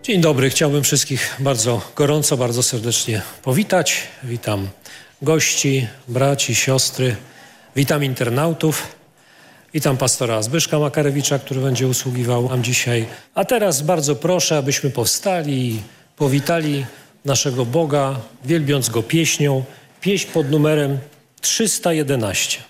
Dzień dobry, chciałbym wszystkich bardzo gorąco, bardzo serdecznie powitać. Witam gości, braci, siostry, witam internautów, witam pastora Zbyszka Makarewicza, który będzie usługiwał nam dzisiaj. A teraz bardzo proszę, abyśmy powstali i powitali naszego Boga, wielbiąc Go pieśnią, pieśń pod numerem 311.